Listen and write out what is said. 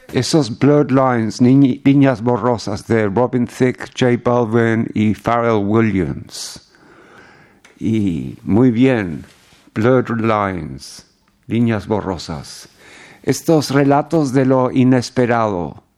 Esos Blurred Lines, líneas borrosas de Robin Thicke, J Balvin y Pharrell Williams. Y muy bien, Blurred Lines, líneas borrosas. Estos relatos de lo inesperado,